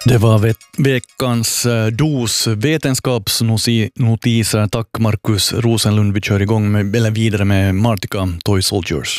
Det var veckans dos vetenskapsnotiser. Tack Markus Rosenlund. Vi kör igång vidare med Martika Toy Soldiers.